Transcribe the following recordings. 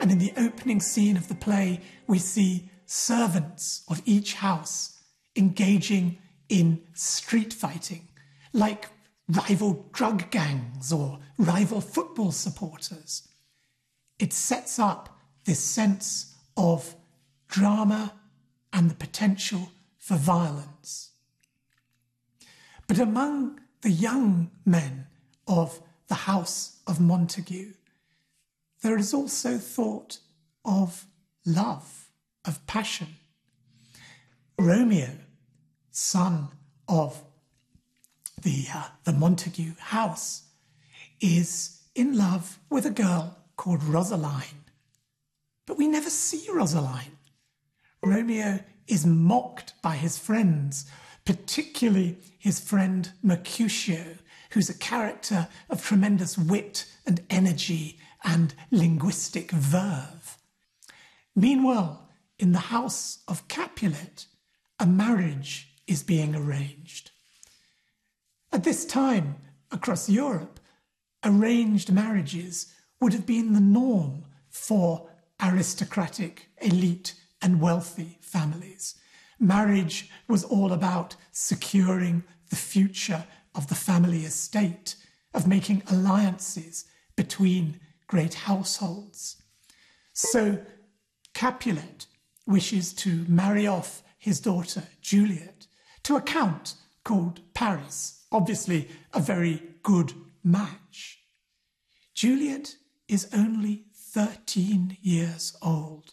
And in the opening scene of the play, we see servants of each house engaging in street fighting, like rival drug gangs or rival football supporters. It sets up this sense of drama and the potential for violence. But among the young men of the House of Montague, there is also thought of love, of passion. Romeo, son of the Montague house, is in love with a girl called Rosaline. But we never see Rosaline. Romeo is mocked by his friends, particularly his friend Mercutio, who's a character of tremendous wit and energy and linguistic verve. Meanwhile, in the house of Capulet, a marriage is being arranged. At this time, across Europe, arranged marriages would have been the norm for aristocratic, elite, and wealthy families. Marriage was all about securing the future of the family estate, of making alliances between great households. So Capulet wishes to marry off his daughter Juliet to a count called Paris, obviously a very good match. Juliet is only 13 years old.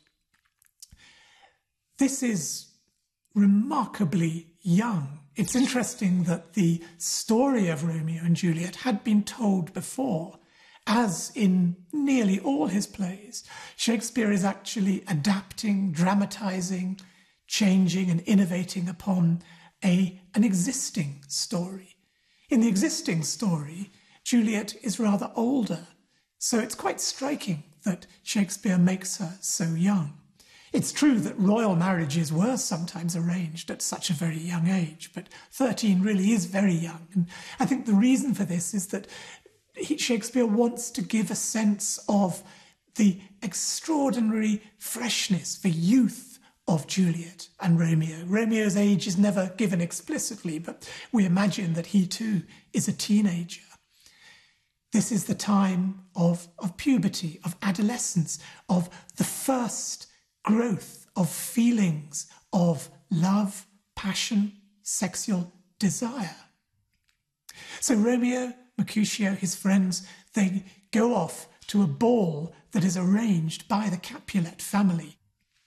This is remarkably young. It's interesting that the story of Romeo and Juliet had been told before. As in nearly all his plays, Shakespeare is actually adapting, dramatising, changing and innovating upon an existing story. In the existing story, Juliet is rather older, so it's quite striking that Shakespeare makes her so young. It's true that royal marriages were sometimes arranged at such a very young age, but 13 really is very young. And I think the reason for this is that Shakespeare wants to give a sense of the extraordinary freshness, the youth of Juliet and Romeo. Romeo's age is never given explicitly, but we imagine that he too is a teenager. This is the time of puberty, of adolescence, of the first growth of feelings of love, passion, sexual desire. So Romeo, Mercutio, his friends, they go off to a ball that is arranged by the Capulet family.